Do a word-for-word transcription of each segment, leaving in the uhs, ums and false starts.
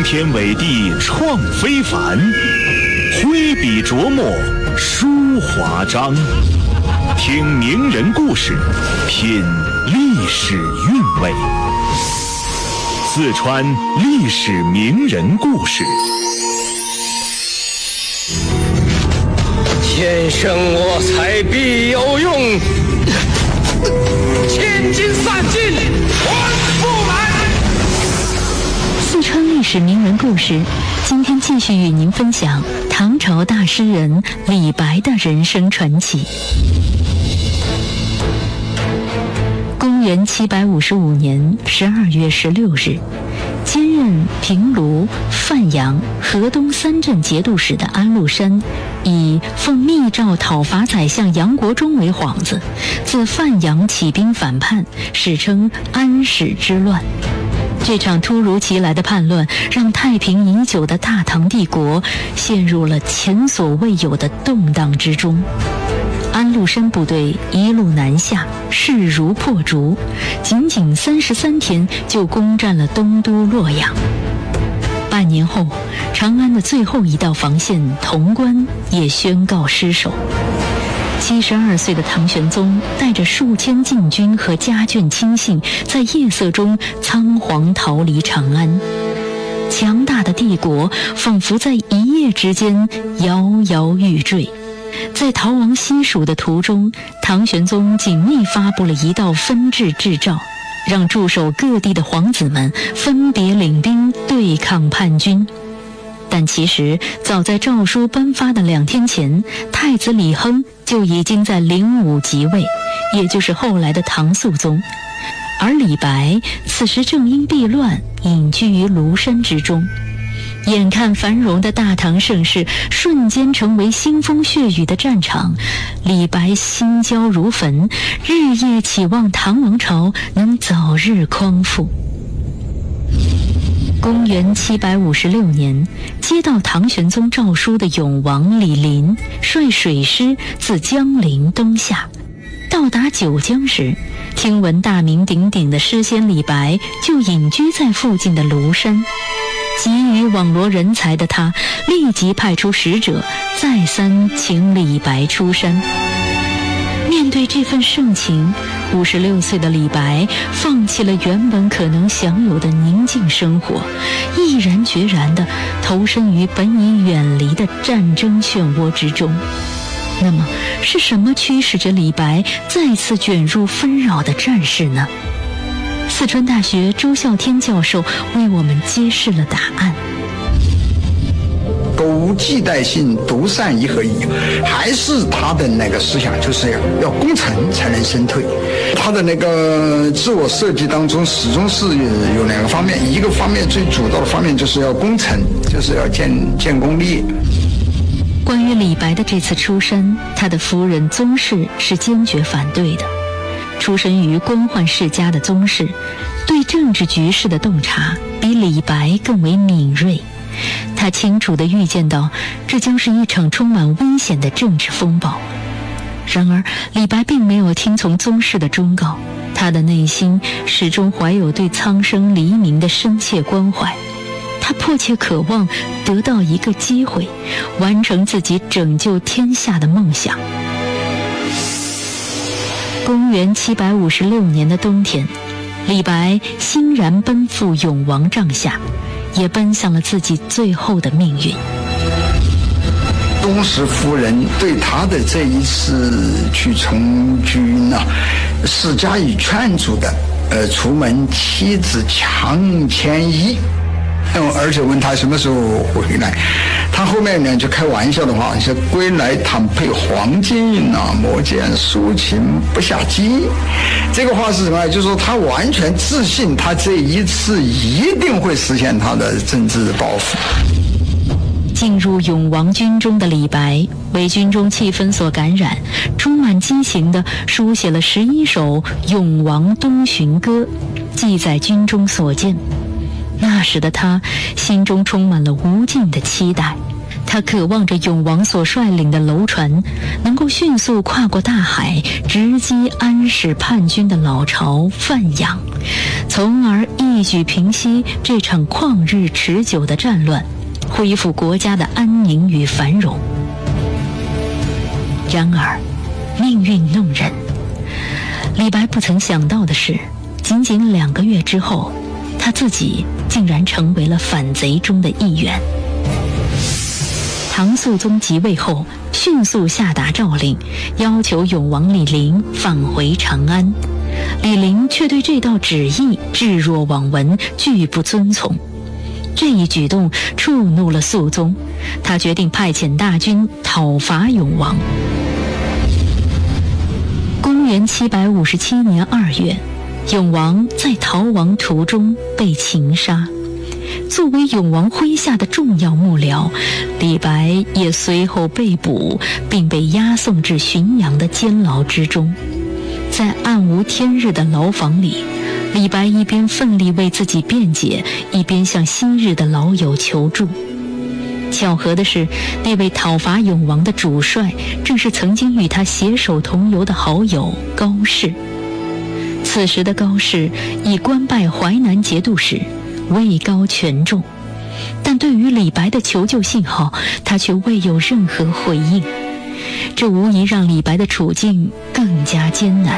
天伟地创非凡，挥笔琢磨书华章。听名人故事，品历史韵味。四川历史名人故事。 天生我材必有用，千金散尽还复来。 四川历史名人故事，今天继续与您分享唐朝大诗人李白的人生传奇。公元七百五十五年十二月十六日，兼任平卢、范阳、河东三镇节度使的安禄山，以奉密诏讨伐宰相杨国忠为幌子，自范阳起兵反叛，史称安史之乱。这场突如其来的叛乱，让太平已久的大唐帝国陷入了前所未有的动荡之中。安禄山部队一路南下，势如破竹，仅仅三十三天就攻占了东都洛阳。半年后，长安的最后一道防线潼关也宣告失守。七十二岁的唐玄宗带着数千禁军和家眷亲信，在夜色中仓皇逃离长安。强大的帝国仿佛在一夜之间摇摇欲坠。在逃亡西蜀的途中，唐玄宗紧密发布了一道分治制诏，让驻守各地的皇子们分别领兵对抗叛军。但其实早在诏书颁发的两天前，太子李亨就已经在灵武即位，也就是后来的唐肃宗。而李白此时正因避乱隐居于庐山之中。眼看繁荣的大唐盛世瞬间成为腥风血雨的战场，李白心焦如焚，日夜期望唐王朝能早日匡复。公元七百五十六年，接到唐玄宗诏书的永王李璘率水师自江陵东下，到达九江时，听闻大名鼎鼎的诗仙李白就隐居在附近的庐山。急于网罗人才的他，立即派出使者，再三请李白出山。面对这份盛情，五十六岁的李白放弃了原本可能享有的宁静生活，毅然决然地投身于本已远离的战争漩涡之中。那么，是什么驱使着李白再次卷入纷扰的战事呢？四川大学周啸天教授为我们揭示了答案。 购物忌怠性，独善一合一，还是他的那个思想，就是要要攻城才能身退。他的那个自我设计当中，始终是有两个方面，一个方面最主导的方面就是要攻城，就是要建建功立业。 关于李白的这次出山，他的夫人宗室是坚决反对的。出身于官宦世家的宗室，对政治局势的洞察比李白更为敏锐。他清楚地预见到，这将是一场充满危险的政治风暴。然而，李白并没有听从宗室的忠告，他的内心始终怀有对苍生黎民的深切关怀。他迫切渴望得到一个机会，完成自己拯救天下的梦想。公元七百五十六年的冬天，李白欣然奔赴永王帐下，也奔向了自己最后的命运。 宗室夫人对他的这一次去从军呢、啊，是加以劝阻的。呃，出门妻子强牵衣，嗯，而且问他什么时候回来。他后面呢就开玩笑的话，说归来倘配黄金啊，莫见抒情不下机。这个话是什么？就是说他完全自信，他这一次一定会实现他的政治抱负。 进入永王军中的李白，为军中气氛所感染，充满激情地书写了十一首《永王东巡歌》，记载军中所见。那时的他心中充满了无尽的期待，他渴望着永王所率领的楼船能够迅速跨过大海，直击安史叛军的老巢范阳，从而一一举平息这场旷日持久的战乱，恢复国家的安宁与繁荣。然而，命运弄人，李白不曾想到的是，仅仅两个月之后，他自己竟然成为了反贼中的一员。唐肃宗即位后，迅速下达诏令，要求永王李璘返回长安。李璘却对这道旨意置若罔闻，拒不遵从。这一举动触怒了肃宗，他决定派遣大军讨伐永王。公元七百五十七年二月，永王在逃亡途中被擒杀。作为永王麾下的重要幕僚，李白也随后被捕，并被押送至浔阳的监牢之中。在暗无天日的牢房里，李白一边奋力为自己辩解，一边向昔日的老友求助。巧合的是，那位讨伐永王的主帅正是曾经与他携手同游的好友高适。此时的高适已官拜淮南节度使，位高权重，但对于李白的求救信号，他却未有任何回应。这无疑让李白的处境更加艰难。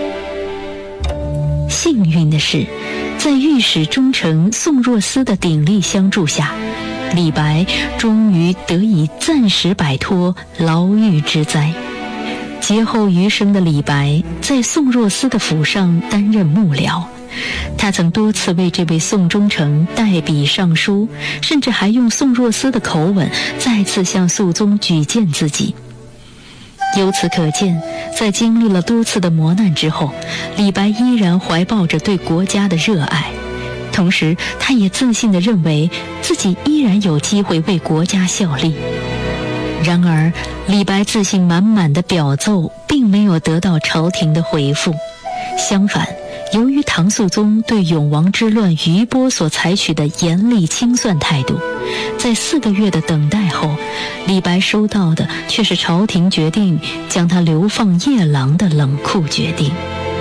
幸运的是，在御史中丞宋若思的鼎力相助下，李白终于得以暂时摆脱牢狱之灾。劫后余生的李白在宋若思的府上担任幕僚，他曾多次为这位宋忠诚代笔上书，甚至还用宋若思的口吻再次向肃宗举荐自己。由此可见，在经历了多次的磨难之后，李白依然怀抱着对国家的热爱，同时他也自信地认为自己依然有机会为国家效力。然而，李白自信满满的表奏并没有得到朝廷的回复，相反，由于唐肃宗对永王之乱余波所采取的严厉清算态度，在四个月的等待后，李白收到的却是朝廷决定将他流放夜郎的冷酷决定。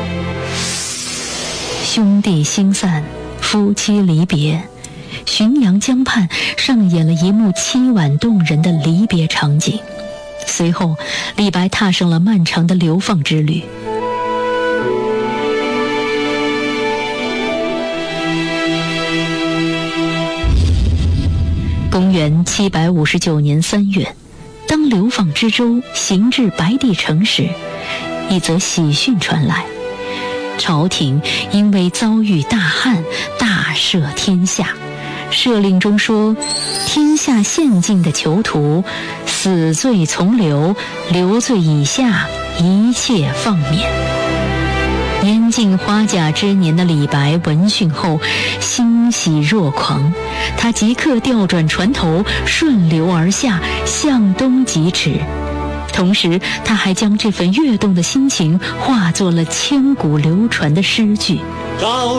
兄弟心散，夫妻离别，浔阳江畔上演了一幕凄婉动人的离别场景。随后，李白踏上了漫长的流放之旅。公元七百五十九年三月，当流放之舟行至白帝城时，一则喜讯传来：朝廷因为遭遇大旱，大赦天下。赦令中说，天下县境的囚徒，死罪从流，流罪以下一切放免。年近花甲之年的李白闻讯后欣喜若狂，他即刻调转船头，顺流而下，向东疾驰。同时，他还将这份跃动的心情化作了千古流传的诗句：